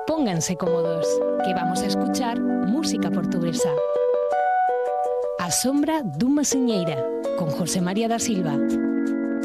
Pónganse cómodos, que vamos a escuchar música portuguesa. A sombra dunha señeira, con José María da Silva.